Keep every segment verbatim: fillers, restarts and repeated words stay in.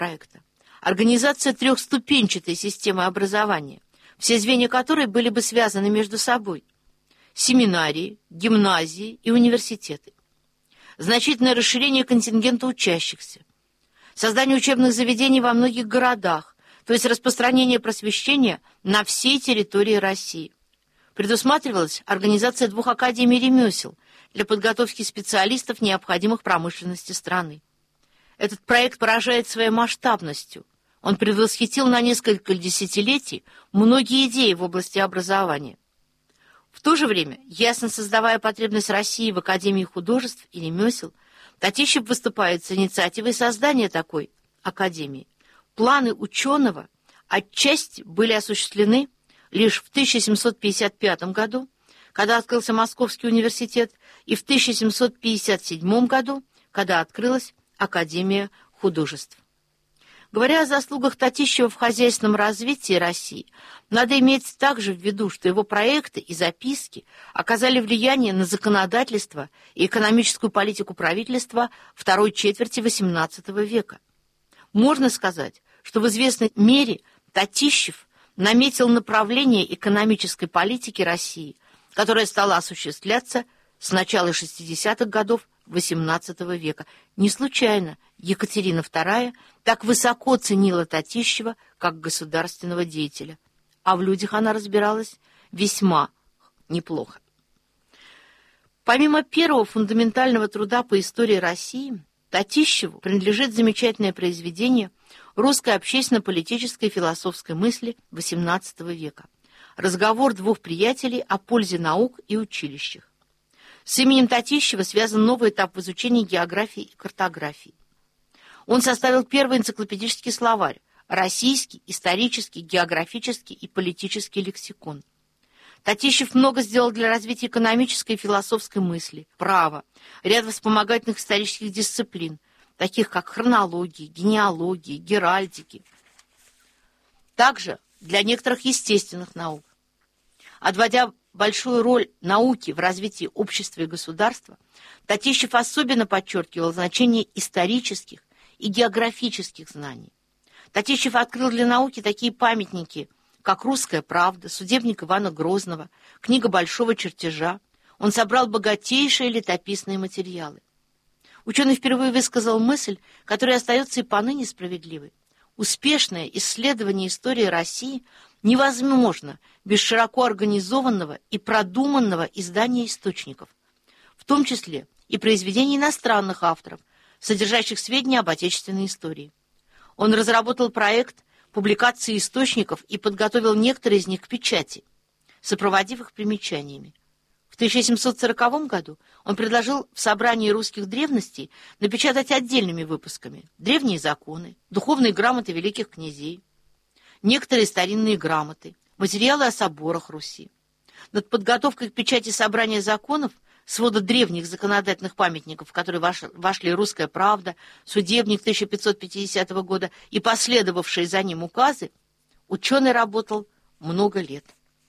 проекта – организация трехступенчатой системы образования, все звенья которой были бы связаны между собой – семинарии, гимназии и университеты. Значительное расширение контингента учащихся, создание учебных заведений во многих городах, то есть распространение просвещения на всей территории России. Предусматривалась организация двух академий ремесел для подготовки специалистов, необходимых промышленности страны. Этот проект поражает своей масштабностью. Он превосхитил на несколько десятилетий многие идеи в области образования. В то же время, ясно создавая потребность России в Академии художеств и ремесел, Татищев выступает с инициативой создания такой академии. Планы ученого отчасти были осуществлены лишь в тысяча семьсот пятьдесят пятом году, когда открылся Московский университет, и в тысяча семьсот пятьдесят седьмом году, когда открылась Академия художеств. Говоря о заслугах Татищева в хозяйственном развитии России, надо иметь также в виду, что его проекты и записки оказали влияние на законодательство и экономическую политику правительства второй четверти восемнадцатого века. Можно сказать, что в известной мере Татищев наметил направление экономической политики России, которая стала осуществляться с начала шестидесятых годов восемнадцатого века. Не случайно Екатерина вторая так высоко ценила Татищева как государственного деятеля, а в людях она разбиралась весьма неплохо. Помимо первого фундаментального труда по истории России, Татищеву принадлежит замечательное произведение русской общественно-политической и философской мысли восемнадцатого века «Разговор двух приятелей о пользе наук и училищах». С именем Татищева связан новый этап в изучении географии и картографии. Он составил первый энциклопедический словарь «Российский, исторический, географический и политический лексикон». Татищев много сделал для развития экономической и философской мысли, права, ряд вспомогательных исторических дисциплин, таких как хронологии, генеалогии, геральдики. Также для некоторых естественных наук. Отводя большую роль науки в развитии общества и государства, Татищев особенно подчеркивал значение исторических и географических знаний. Татищев открыл для науки такие памятники, как «Русская правда», «Судебник Ивана Грозного», «Книга большого чертежа». Он собрал богатейшие летописные материалы. Ученый впервые высказал мысль, которая остается и поныне справедливой. Успешное исследование истории России невозможно без широко организованного и продуманного издания источников, в том числе и произведений иностранных авторов, содержащих сведения об отечественной истории. Он разработал проект публикации источников и подготовил некоторые из них к печати, сопроводив их примечаниями. В тысяча семьсот сороковом году он предложил в собрании русских древностей напечатать отдельными выпусками древние законы, духовные грамоты великих князей, некоторые старинные грамоты, материалы о соборах Руси. Над подготовкой к печати собрания законов, свода древних законодательных памятников, в которые вошли «Русская правда», «Судебник» тысяча пятьсот пятидесятого года и последовавшие за ним указы, ученый работал много лет.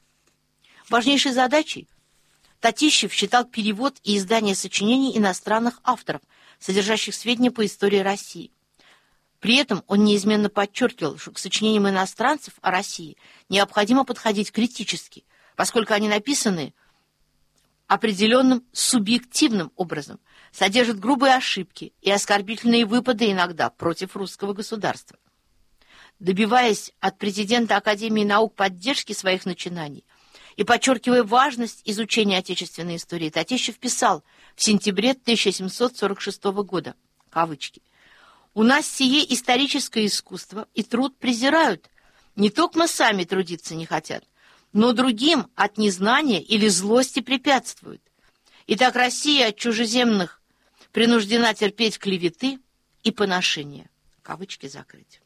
Важнейшей задачей Татищев считал перевод и издание сочинений иностранных авторов, содержащих сведения по истории России. При этом он неизменно подчеркивал, что к сочинениям иностранцев о России необходимо подходить критически, поскольку они написаны определенным субъективным образом, содержат грубые ошибки и оскорбительные выпады иногда против русского государства. Добиваясь от президента Академии наук поддержки своих начинаний и подчеркивая важность изучения отечественной истории, Татищев писал в сентябре тысяча семьсот сорок шестого года, кавычки, «У нас сие историческое искусство и труд презирают, не только мы сами трудиться не хотят, но другим от незнания или злости препятствуют. Итак, Россия от чужеземных принуждена терпеть клеветы и поношения». Кавычки закрыть.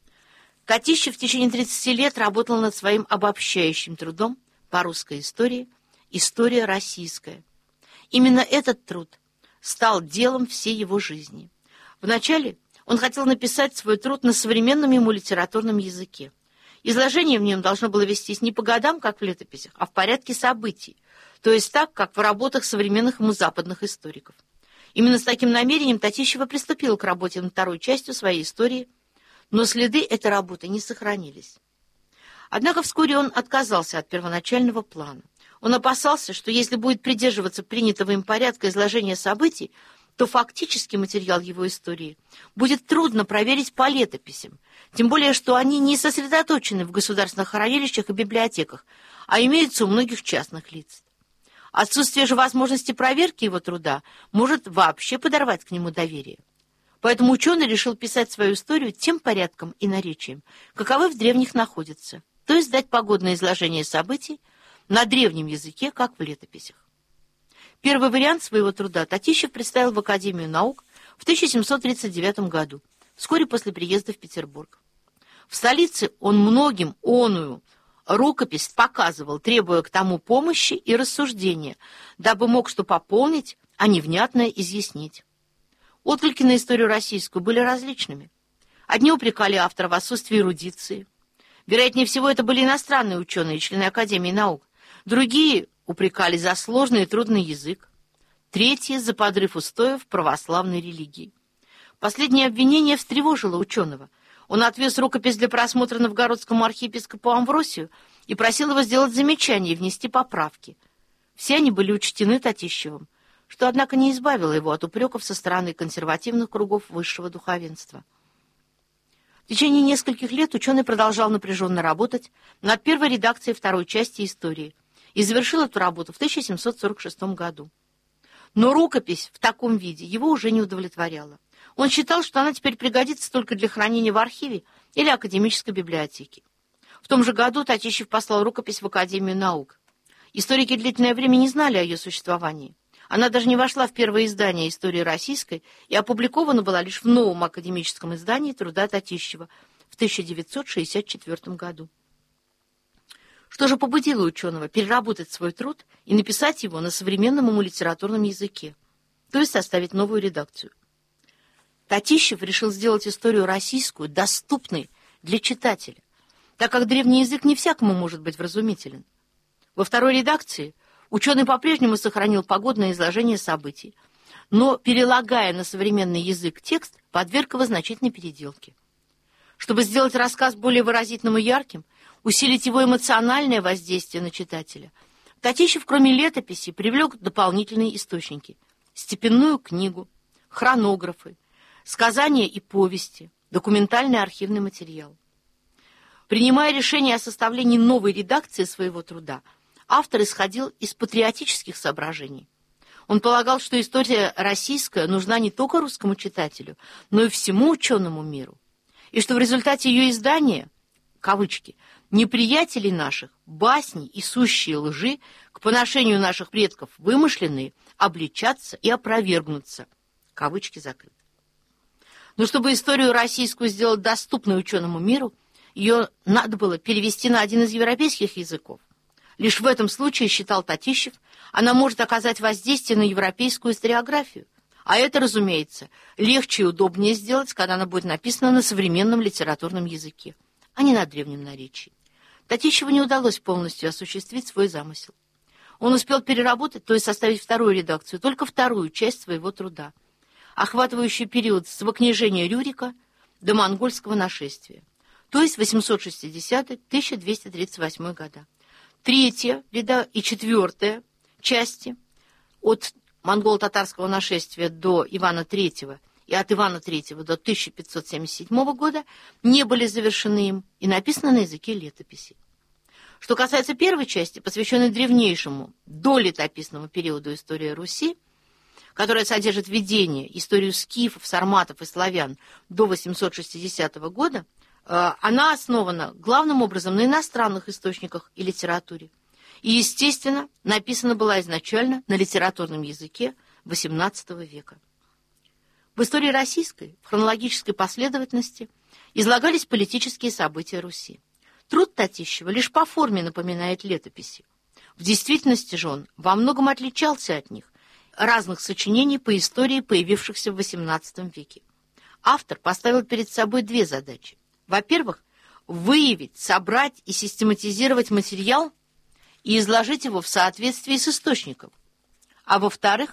Татищев в течение тридцати лет работал над своим обобщающим трудом по русской истории «История российская». Именно этот труд стал делом всей его жизни. Вначале он хотел написать свой труд на современном ему литературном языке. Изложение в нем должно было вестись не по годам, как в летописях, а в порядке событий, то есть так, как в работах современных ему западных историков. Именно с таким намерением Татищев приступил к работе над второй частью своей истории но следы этой работы не сохранились. Однако вскоре он отказался от первоначального плана. Он опасался, что если будет придерживаться принятого им порядка изложения событий, то фактический материал его истории будет трудно проверить по летописям, тем более, что они не сосредоточены в государственных хранилищах и библиотеках, а имеются у многих частных лиц. Отсутствие же возможности проверки его труда может вообще подорвать к нему доверие. Поэтому ученый решил писать свою историю тем порядком и наречием, каковы в древних находятся, то есть дать погодное изложение событий на древнем языке, как в летописях. Первый вариант своего труда Татищев представил в Академию наук в тысяча семьсот тридцать девятом году, вскоре после приезда в Петербург. В столице он многим оную рукопись показывал, требуя к тому помощи и рассуждения, дабы мог что пополнить, а невнятное изъяснить. Отклики на историю российскую были различными. Одни упрекали автора в отсутствии эрудиции. Вероятнее всего, это были иностранные ученые, члены Академии наук. Другие упрекали за сложный и трудный язык. Третьи — за подрыв устоев православной религии. Последнее обвинение встревожило ученого. Он отвез рукопись для просмотра новгородскому архиепископу Амвросию и просил его сделать замечания и внести поправки. Все они были учтены Татищевым, что, однако, не избавило его от упреков со стороны консервативных кругов высшего духовенства. В течение нескольких лет ученый продолжал напряженно работать над первой редакцией второй части истории и завершил эту работу в тысяча семьсот сорок шестом году. Но рукопись в таком виде его уже не удовлетворяла. Он считал, что она теперь пригодится только для хранения в архиве или академической библиотеке. В том же году Татищев послал рукопись в Академию наук. Историки длительное время не знали о ее существовании. Она даже не вошла в первое издание истории российской и опубликована была лишь в новом академическом издании труда Татищева в тысяча девятьсот шестьдесят четвёртом году. Что же побудило ученого переработать свой труд и написать его на современном ему литературном языке, то есть составить новую редакцию? Татищев решил сделать историю российскую доступной для читателя, так как древний язык не всякому может быть вразумителен. Во второй редакции ученый по-прежнему сохранил погодное изложение событий, но, перелагая на современный язык текст, подверг его значительной переделке. Чтобы сделать рассказ более выразительным и ярким, усилить его эмоциональное воздействие на читателя, Татищев, кроме летописи, привлек дополнительные источники – степенную книгу, хронографы, сказания и повести, документальный архивный материал. Принимая решение о составлении новой редакции своего труда, автор исходил из патриотических соображений. Он полагал, что история российская нужна не только русскому читателю, но и всему ученому миру, и что в результате ее издания, кавычки, неприятелей наших, басни и сущие лжи, к поношению наших предков вымышленные, обличатся и опровергнутся, кавычки закрыты. Но чтобы историю российскую сделать доступной ученому миру, ее надо было перевести на один из европейских языков. Лишь в этом случае, считал Татищев, она может оказать воздействие на европейскую историографию. А это, разумеется, легче и удобнее сделать, когда она будет написана на современном литературном языке, а не на древнем наречии. Татищеву не удалось полностью осуществить свой замысел. Он успел переработать, то есть составить вторую редакцию, только вторую часть своего труда, охватывающую период с вокнижения Рюрика до монгольского нашествия, то есть восемьсот шестидесятый — тысяча двести тридцать восьмой года. Третья и четвертая части от монголо-татарского нашествия до Ивана Третьего и от Ивана Третьего до тысяча пятьсот семьдесят седьмого года не были завершены им и написаны на языке летописи. Что касается первой части, посвященной древнейшему долетописному периоду истории Руси, которая содержит введение, историю скифов, сарматов и славян до восемьсот шестидесятого года, она основана главным образом на иностранных источниках и литературе. И, естественно, написана была изначально на литературном языке восемнадцатого века. В истории российской, в хронологической последовательности, излагались политические события Руси. Труд Татищева лишь по форме напоминает летописи. В действительности же он во многом отличался от них, разных сочинений по истории, появившихся в восемнадцатом веке. Автор поставил перед собой две задачи. Во-первых, выявить, собрать и систематизировать материал и изложить его в соответствии с источником. А во-вторых,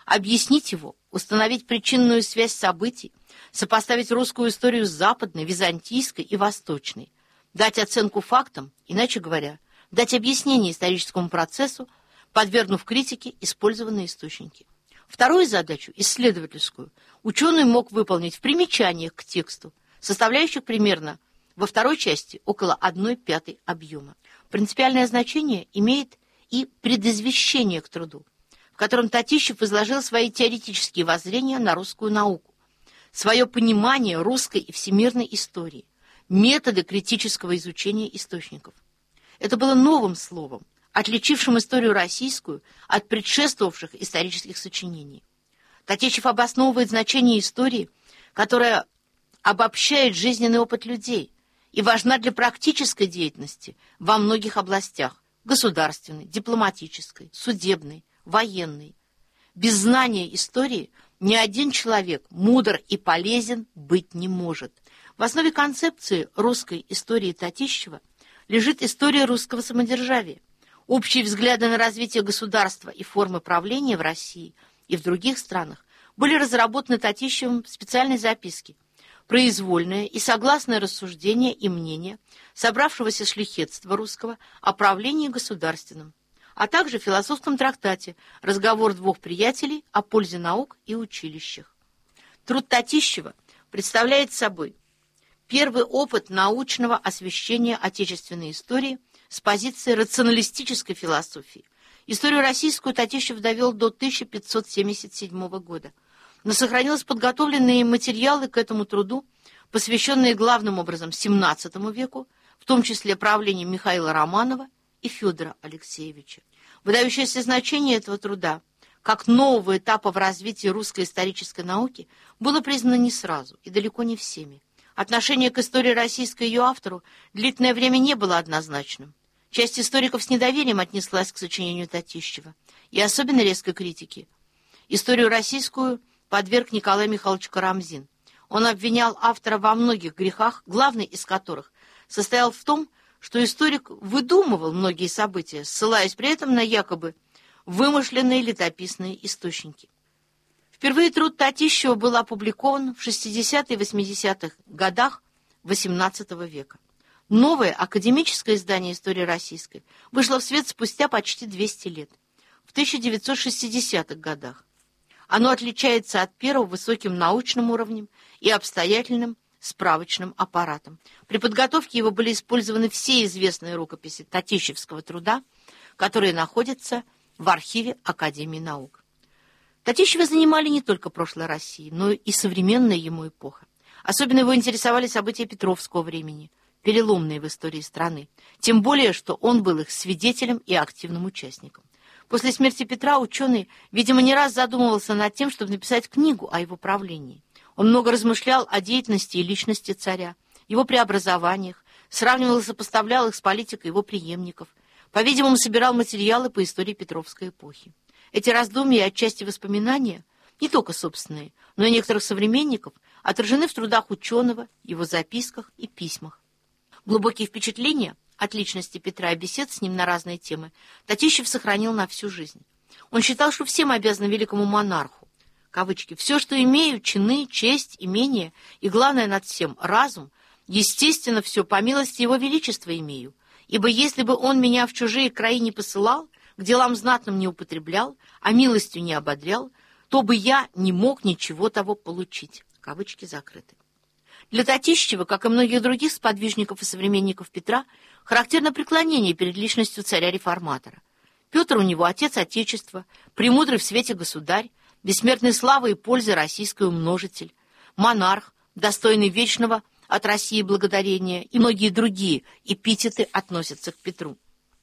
объяснить его, установить причинную связь событий, сопоставить русскую историю с западной, византийской и восточной, дать оценку фактам, иначе говоря, дать объяснение историческому процессу, подвергнув критике использованные источники. Вторую задачу, исследовательскую, ученый мог выполнить в примечаниях к тексту, составляющих примерно во второй части около одной пятой объема. Принципиальное значение имеет и предизвещение к труду, в котором Татищев изложил свои теоретические воззрения на русскую науку, свое понимание русской и всемирной истории, методы критического изучения источников. Это было новым словом, отличившим историю российскую от предшествовавших исторических сочинений. Татищев обосновывает значение истории, которая обобщает жизненный опыт людей и важна для практической деятельности во многих областях – государственной, дипломатической, судебной, военной. Без знания истории ни один человек мудр и полезен быть не может. В основе концепции русской истории Татищева лежит история русского самодержавия, общие взгляды на развитие государства и формы правления в России и в других странах были разработаны Татищевым в специальной записке, произвольное и согласное рассуждение и мнение собравшегося шляхетства русского о правлении государственном, а также в философском трактате «Разговор двух приятелей о пользе наук и училищах». Труд Татищева представляет собой первый опыт научного освещения отечественной истории с позиции рационалистической философии. Историю российскую Татищев довел до тысяча пятьсот семьдесят седьмого года, но сохранились подготовленные материалы к этому труду, посвященные главным образом семнадцатому веку, в том числе правлению Михаила Романова и Федора Алексеевича. Выдающееся значение этого труда, как нового этапа в развитии русской исторической науки, было признано не сразу и далеко не всеми. Отношение к истории российской и ее автору длительное время не было однозначным. Часть историков с недоверием отнеслась к сочинению Татищева, и особенно резкой критики. Историю российскую подверг Николай Михайлович Карамзин. Он обвинял автора во многих грехах, главный из которых состоял в том, что историк выдумывал многие события, ссылаясь при этом на якобы вымышленные летописные источники. Впервые труд Татищева был опубликован в шестидесятых и восьмидесятых годах восемнадцатого века. Новое академическое издание истории российской вышло в свет спустя почти двести лет, в тысяча девятьсот шестидесятых годах. Оно отличается от первого высоким научным уровнем и обстоятельным справочным аппаратом. При подготовке его были использованы все известные рукописи татищевского труда, которые находятся в архиве Академии наук. Татищева занимали не только прошлое России, но и современная ему эпоха. Особенно его интересовали события Петровского времени, переломные в истории страны, тем более, что он был их свидетелем и активным участником. После смерти Петра ученый, видимо, не раз задумывался над тем, чтобы написать книгу о его правлении. Он много размышлял о деятельности и личности царя, его преобразованиях, сравнивал и сопоставлял их с политикой его преемников. По-видимому, собирал материалы по истории Петровской эпохи. Эти раздумья и отчасти воспоминания, не только собственные, но и некоторых современников, отражены в трудах ученого, его записках и письмах. Глубокие впечатления от личности Петра и бесед с ним на разные темы Татищев сохранил на всю жизнь. Он считал, что всем обязаны великому монарху. Кавычки. «Все, что имею, чины, честь, имение, и, главное над всем, разум, естественно, все по милости его величества имею. Ибо если бы он меня в чужие краи не посылал, к делам знатным не употреблял, а милостью не ободрял, то бы я не мог ничего того получить». Кавычки закрыты. Для Татищева, как и многих других сподвижников и современников Петра, характерно преклонение перед личностью царя-реформатора. Петр у него отец Отечества, премудрый в свете государь, бессмертной славы и пользы российской умножитель, монарх, достойный вечного от России благодарения, и многие другие эпитеты относятся к Петру.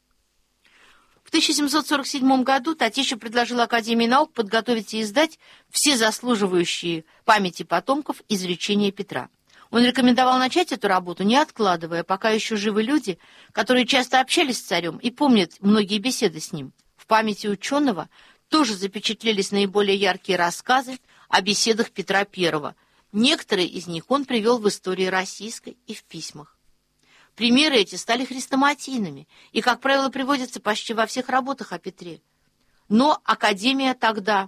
В тысяча семьсот сорок седьмом году Татищев предложил Академии наук подготовить и издать все заслуживающие памяти потомков изречения Петра. Он рекомендовал начать эту работу, не откладывая, пока еще живы люди, которые часто общались с царем и помнят многие беседы с ним. В памяти ученого тоже запечатлелись наиболее яркие рассказы о беседах Петра Первого. Некоторые из них он привел в истории российской и в письмах. Примеры эти стали хрестоматийными и, как правило, приводятся почти во всех работах о Петре. Но Академия тогда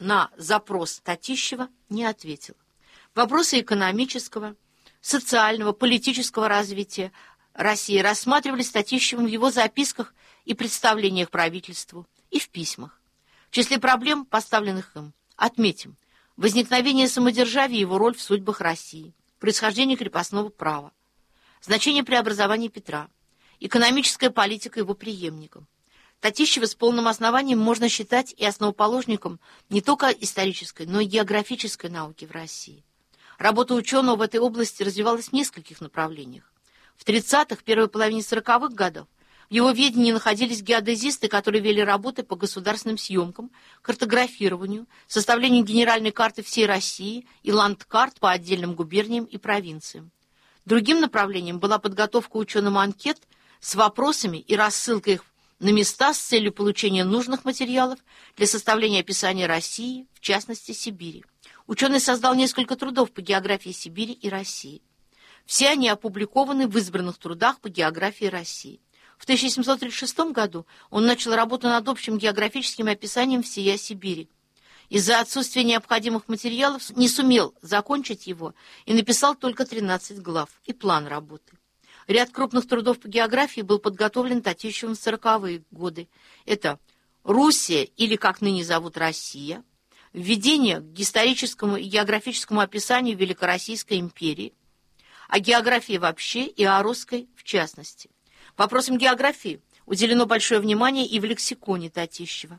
на запрос Татищева не ответила. Вопросы экономического, социального, политического развития России рассматривались Татищевым в его записках и представлениях правительству, и в письмах. В числе проблем, поставленных им, отметим возникновение самодержавия и его роль в судьбах России, происхождение крепостного права, значение преобразования Петра, экономическая политика его преемников. Татищева с полным основанием можно считать и основоположником не только исторической, но и географической науки в России. Работа ученого в этой области развивалась в нескольких направлениях. В тридцатых, первой половине сороковых годов в его ведении находились геодезисты, которые вели работы по государственным съемкам, картографированию, составлению генеральной карты всей России и ландкарт по отдельным губерниям и провинциям. Другим направлением была подготовка ученым анкет с вопросами и рассылка их на места с целью получения нужных материалов для составления описания России, в частности Сибири. Ученый создал несколько трудов по географии Сибири и России. Все они опубликованы в избранных трудах по географии России. В тысяча семьсот тридцать шестом году он начал работу над общим географическим описанием всея Сибири. Из-за отсутствия необходимых материалов не сумел закончить его и написал только тринадцать глав и план работы. Ряд крупных трудов по географии был подготовлен Татищевым в сороковые годы. Это «Руссия» или, как ныне зовут, «Россия», «Введение к историческому и географическому описанию Великороссийской империи», о географии вообще и о русской в частности. Вопросам географии уделено большое внимание и в лексиконе Татищева.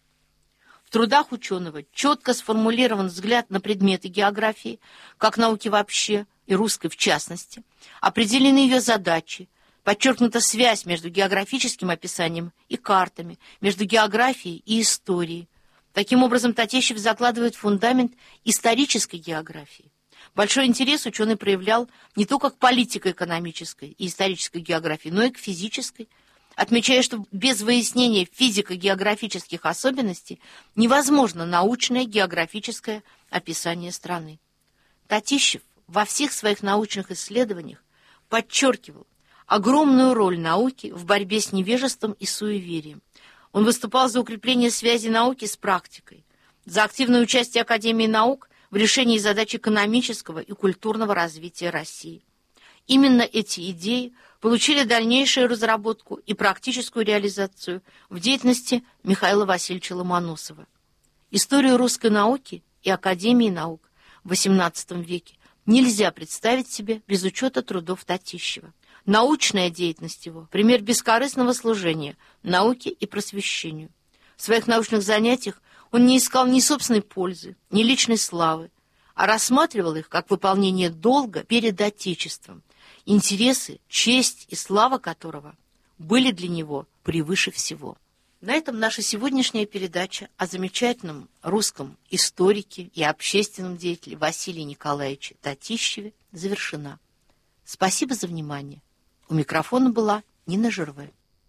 В трудах ученого четко сформулирован взгляд на предметы географии, как науки вообще и русской в частности, определены ее задачи, подчеркнута связь между географическим описанием и картами, между географией и историей. Таким образом, Татищев закладывает фундамент исторической географии. Большой интерес ученый проявлял не только к политико-экономической и исторической географии, но и к физической, отмечая, что без выяснения физико-географических особенностей невозможно научное географическое описание страны. Татищев во всех своих научных исследованиях подчеркивал огромную роль науки в борьбе с невежеством и суеверием. Он выступал за укрепление связи науки с практикой, за активное участие Академии наук в решении задач экономического и культурного развития России. Именно эти идеи получили дальнейшую разработку и практическую реализацию в деятельности Михаила Васильевича Ломоносова. Историю русской науки и Академии наук в восемнадцатом веке нельзя представить себе без учета трудов Татищева. Научная деятельность его – пример бескорыстного служения науке и просвещению. В своих научных занятиях он не искал ни собственной пользы, ни личной славы, а рассматривал их как выполнение долга перед Отечеством, интересы, честь и слава которого были для него превыше всего. На этом наша сегодняшняя передача о замечательном русском историке и общественном деятеле Василии Николаевиче Татищеве завершена. Спасибо за внимание. У микрофона была Нина Жирве.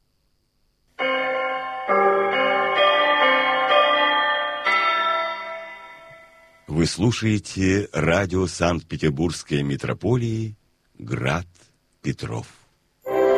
Вы слушаете радио Санкт-Петербургской митрополии «Град Петров».